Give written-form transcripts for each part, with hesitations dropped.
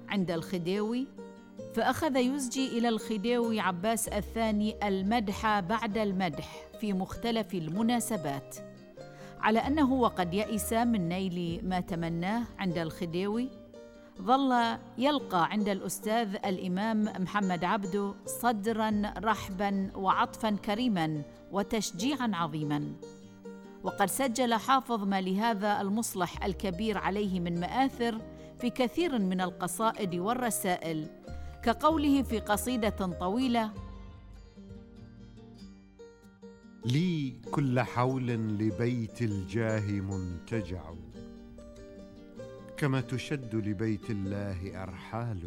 عند الخديوي، فأخذ يزجي إلى الخديوي عباس الثاني المدح بعد المدح في مختلف المناسبات، على أنه وقد يئس من نيل ما تمناه عند الخديوي، ظل يلقى عند الأستاذ الإمام محمد عبده صدراً رحباً وعطفاً كريماً وتشجيعاً عظيماً. وقد سجل حافظ ما لهذا المصلح الكبير عليه من مآثر في كثير من القصائد والرسائل، كقوله في قصيدة طويلة: لي كل حول لبيت الجاه منتجع، كما تشد لبيت الله أرحال،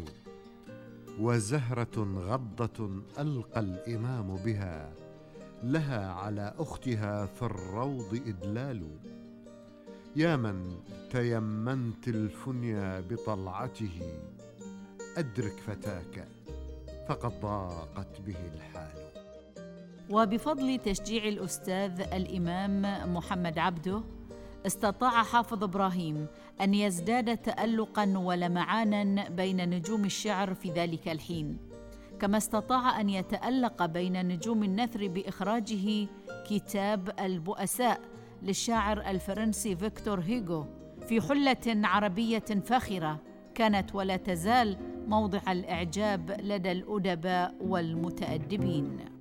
وزهرة غضة ألقى الإمام بها، لها على أختها في الروض إدلال. يا من تيمنت الفنيا بطلعته، أدرك فتاك فقد ضاقت به الحال. وبفضل تشجيع الأستاذ الإمام محمد عبده، استطاع حافظ إبراهيم أن يزداد تألقاً ولمعاناً بين نجوم الشعر في ذلك الحين، كما استطاع أن يتألق بين نجوم النثر بإخراجه كتاب البؤساء للشاعر الفرنسي فيكتور هيغو في حلة عربية فاخرة كانت ولا تزال موضع الإعجاب لدى الأدباء والمتأدبين.